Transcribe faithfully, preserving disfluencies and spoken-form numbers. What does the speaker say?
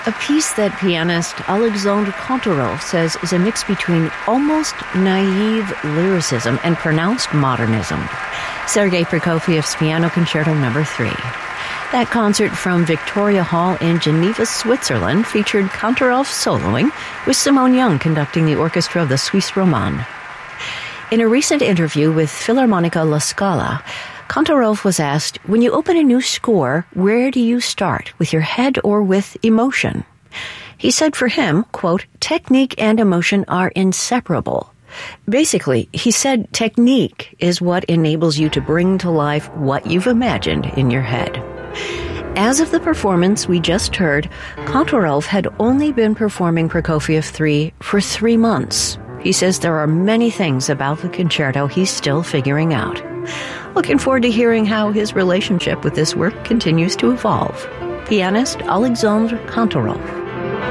a piece that pianist Alexandre Kantorov says is a mix between almost naive lyricism and pronounced modernism. Sergei Prokofiev's Piano Concerto Number three. That concert from Victoria Hall in Geneva, Switzerland, featured Kantorov soloing, with Simone Young conducting the orchestra of the Suisse Romande. In a recent interview with Philharmonica La Scala, Kantorov was asked, when you open a new score, where do you start, with your head or with emotion? He said for him, quote, technique and emotion are inseparable. Basically, he said technique is what enables you to bring to life what you've imagined in your head. As of the performance we just heard, Kantorov had only been performing Prokofiev three for three months. He says there are many things about the concerto he's still figuring out. Looking forward to hearing how his relationship with this work continues to evolve. Pianist Alexandre Kantorov.